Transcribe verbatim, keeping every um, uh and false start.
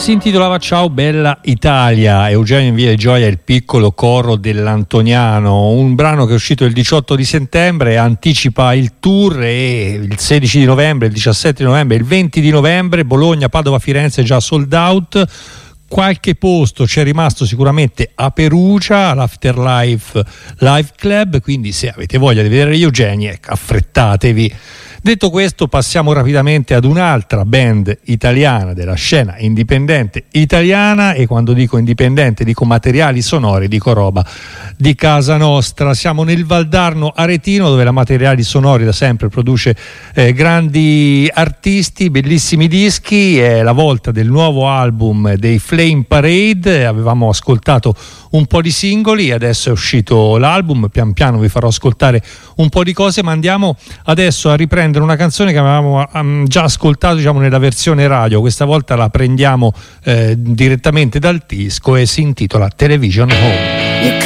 Si intitolava Ciao Bella Italia, Eugenio in Via di Gioia, il piccolo coro dell'Antoniano, un brano che è uscito il diciotto di settembre, anticipa il tour, e il sedici di novembre, il diciassette di novembre, il venti di novembre, Bologna, Padova, Firenze già sold out. Qualche posto c'è rimasto sicuramente a Perugia, all'Afterlife Live Club, quindi se avete voglia di vedere gli Eugeni, ecco, affrettatevi. Detto questo, passiamo rapidamente ad un'altra band italiana della scena indipendente italiana, e quando dico indipendente dico materiali sonori, dico roba di casa nostra. Siamo nel Valdarno aretino, dove la Materiali Sonori da sempre produce eh, grandi artisti, bellissimi dischi. È la volta del nuovo album dei Flame Parade. Avevamo ascoltato un po' di singoli, adesso è uscito l'album, pian piano vi farò ascoltare un po' di cose, ma andiamo adesso a riprendere una canzone che avevamo um, già ascoltato, diciamo, nella versione radio. Questa volta la prendiamo eh, direttamente dal disco e si intitola Television Home.